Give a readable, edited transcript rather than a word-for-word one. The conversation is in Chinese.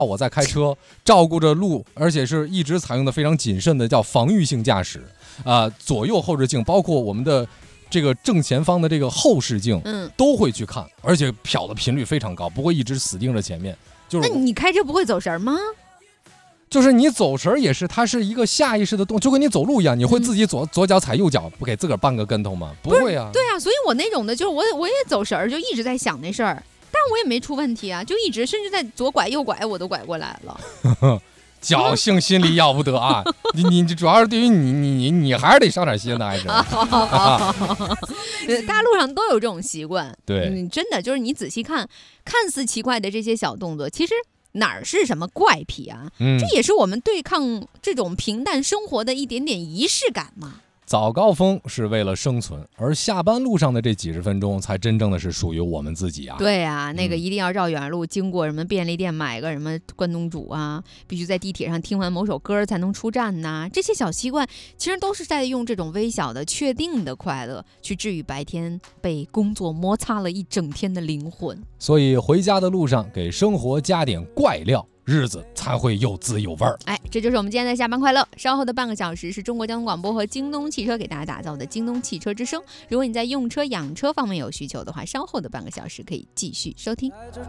我在开车，照顾着路，而且是一直采用的非常谨慎的叫防御性驾驶左右后视镜，包括我们的这个正前方的这个后视镜，都会去看，而且瞟的频率非常高，不会一直死盯着前面。就是那你开车不会走神吗？ 就是你走神也是，它是一个下意识的动作，就跟你走路一样，你会自己左脚踩右脚，不给自个儿绊个跟头吗？不会啊。 对啊，所以我那种的就是我也走神，就一直在想那事儿，但我也没出问题啊，就一直甚至在左拐右拐我都拐过来了。 侥幸心理要不得啊！你主要是对于你还是得上点心的，还是。 大路上都有这种习惯， 对， 真的就是你仔细看，看似奇怪的这些小动作，其实哪儿是什么怪癖啊？这也是我们对抗这种平淡生活的一点点仪式感嘛。 早高峰是为了生存，而下班路上的这几十分钟才真正的是属于我们自己啊。 对啊，那个一定要绕远路，经过什么便利店买个什么关东煮啊，必须在地铁上听完某首歌才能出站呐。这些小习惯其实都是在用这种微小的确定的快乐去治愈白天被工作摩擦了一整天的灵魂。 所以回家的路上给生活加点怪料，日子才会有滋有味儿。 这就是我们今天的下班快乐。稍后的半个小时是中国交通广播和京东汽车给大家打造的京东汽车之声。如果你在用车养车方面有需求的话，稍后的半个小时可以继续收听。